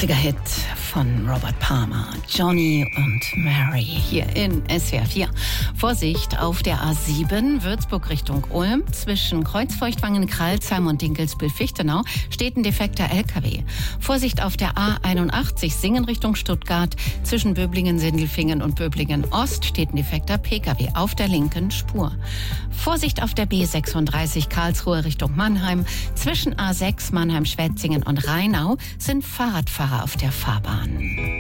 80er-Hit von Robert Palmer, Johnny und Mary hier in SWR 4. Vorsicht auf der A7 Würzburg Richtung Ulm. Zwischen Kreuzfeuchtwangen, Kralsheim und Dinkelsbühl-Fichtenau steht ein defekter LKW. Vorsicht auf der A81 Singen Richtung Stuttgart. Zwischen Böblingen, Sindelfingen und Böblingen Ost steht ein defekter PKW auf der linken Spur. Vorsicht auf der B36 Karlsruhe Richtung Mannheim. Zwischen A6 Mannheim-Schwetzingen und Rheinau sind Fahrradfahrer auf der Fahrbahn.